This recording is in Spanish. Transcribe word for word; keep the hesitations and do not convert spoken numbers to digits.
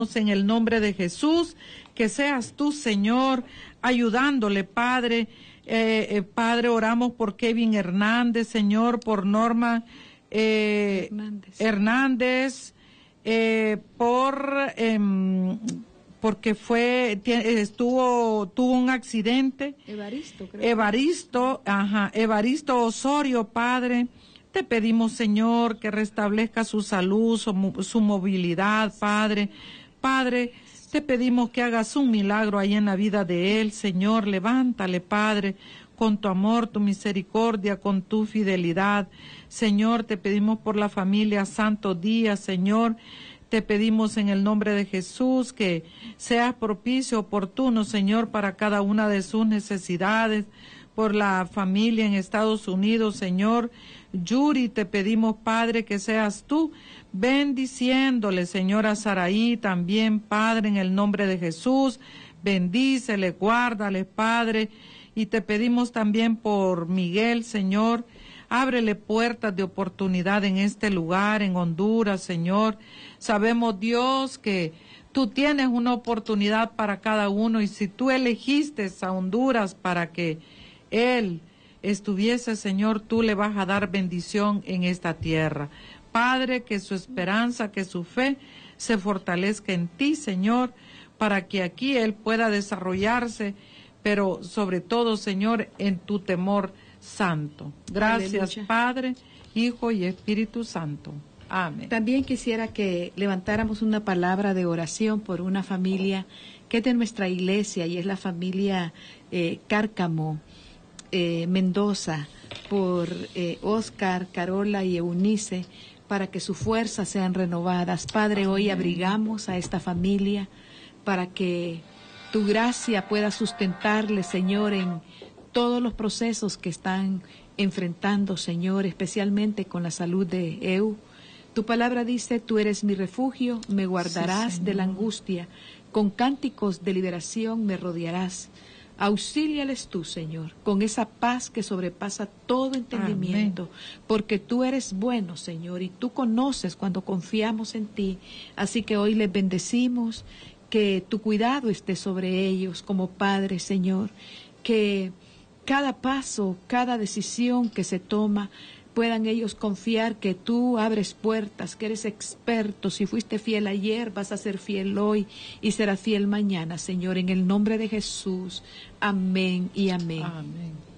en el nombre de Jesús, que seas tú, Señor, ayudándole, Padre. Eh, eh, Padre, oramos por Kevin Hernández, Señor, por Norma eh, Hernández, Hernández eh, por eh, porque fue estuvo tuvo un accidente. Evaristo, creo. Evaristo, ajá, Evaristo Osorio, Padre. Te pedimos, Señor, que restablezca su salud, su, su movilidad, Padre. Padre, te pedimos que hagas un milagro ahí en la vida de él, Señor. Levántale, Padre, con tu amor, tu misericordia, con tu fidelidad. Señor, te pedimos por la familia Santo Díaz, Señor. Te pedimos en el nombre de Jesús que seas propicio, oportuno, Señor, para cada una de sus necesidades. Por la familia en Estados Unidos, Señor. Yuri, te pedimos, Padre, que seas tú bendiciéndole, Señor, a Saraí también, Padre, en el nombre de Jesús. Bendícele, guárdale, Padre. Y te pedimos también por Miguel, Señor. Ábrele puertas de oportunidad en este lugar, en Honduras, Señor. Sabemos, Dios, que tú tienes una oportunidad para cada uno, y si tú elegiste a Honduras para que él estuviese, Señor, tú le vas a dar bendición en esta tierra. Padre, que su esperanza, que su fe se fortalezca en ti, Señor, para que aquí él pueda desarrollarse, pero sobre todo, Señor, en tu temor santo. Gracias, aleluya. Padre, Hijo y Espíritu Santo. Amén. También quisiera que levantáramos una palabra de oración por una familia que es de nuestra iglesia, y es la familia eh, Cárcamo eh, Mendoza, por eh, Oscar, Carola y Eunice, para que sus fuerzas sean renovadas. Padre, hoy abrigamos a esta familia para que tu gracia pueda sustentarle, Señor, en todos los procesos que están enfrentando, Señor, especialmente con la salud de Eu. Tu palabra dice, tú eres mi refugio, me guardarás sí, de la angustia, con cánticos de liberación me rodearás. Auxíliales tú, Señor, con esa paz que sobrepasa todo entendimiento, amén. Porque tú eres bueno, Señor, y tú conoces cuando confiamos en ti. Así que hoy les bendecimos, que tu cuidado esté sobre ellos como Padre, Señor, que cada paso, cada decisión que se toma, puedan ellos confiar que tú abres puertas, que eres experto. Si fuiste fiel ayer, vas a ser fiel hoy y serás fiel mañana, Señor, en el nombre de Jesús. Amén y amén. Amén.